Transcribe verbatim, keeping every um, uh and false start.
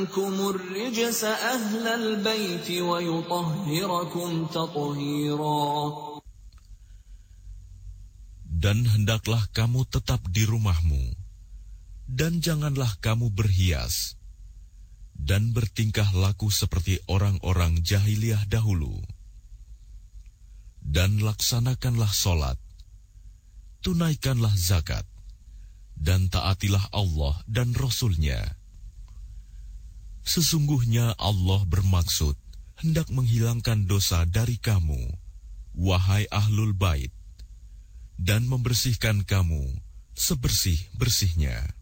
عنكم الرجس أهل البيت ويطهركم تطهيرا. Dan hendaklah kamu tetap di rumahmu, dan janganlah kamu berhias, dan bertingkah laku seperti orang-orang jahiliyah dahulu. Dan laksanakanlah solat, tunaikanlah zakat, dan taatilah Allah dan Rasul-Nya. Sesungguhnya Allah bermaksud hendak menghilangkan dosa dari kamu, wahai ahlul bait, dan membersihkan kamu sebersih-bersihnya.